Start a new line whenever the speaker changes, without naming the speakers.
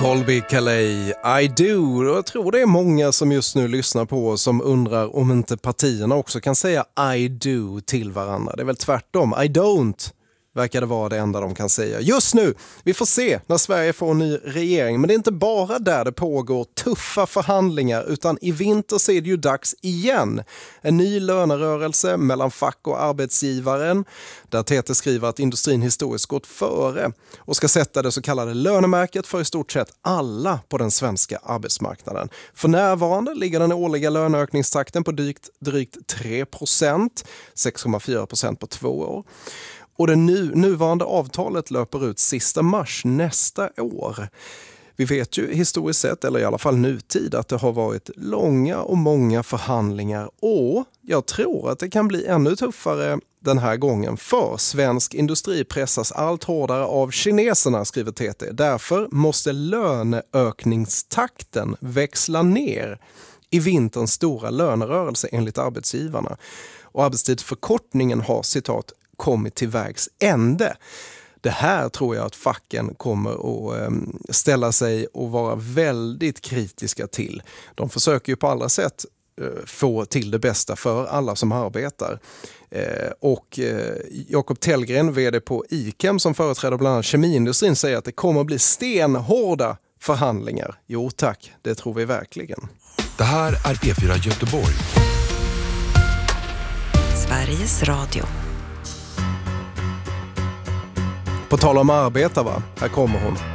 Colby Calais, I do. Jag tror det är många som just nu lyssnar på oss som undrar om inte partierna också kan säga I do till varandra. Det är väl tvärtom. I don't verkar det vara det enda de kan säga. Just nu, vi får se när Sverige får en ny regering. Men det är inte bara där det pågår tuffa förhandlingar, utan i vinter så är det ju dags igen. En ny lönerörelse mellan fack och arbetsgivaren. Där TT skriver att industrin historiskt gått före och ska sätta det så kallade lönemärket för i stort sett alla på den svenska arbetsmarknaden. För närvarande ligger den årliga löneökningstakten på drygt 3%, 6,4% på 2 år. Och det nuvarande avtalet löper ut sista mars nästa år. Vi vet ju historiskt sett, eller i alla fall nutid, att det har varit långa och många förhandlingar. Och jag tror att det kan bli ännu tuffare den här gången, för svensk industri pressas allt hårdare av kineserna, skriver TT. Därför måste löneökningstakten växla ner i vinterns stora lönerörelse enligt arbetsgivarna. Och arbetstidsförkortningen har, citat, kommit till vägs ände. Det här tror jag att facken kommer att ställa sig och vara väldigt kritiska till. De försöker ju på alla sätt få till det bästa för alla som arbetar. Och Jakob Tellgren, vd på Ikem som företräder bland annat kemiindustrin, säger att det kommer att bli stenhårda förhandlingar. Jo tack, det tror vi verkligen.
Det här är P4 Göteborg.
Sveriges Radio.
På tal om arbeta, va? Här kommer hon.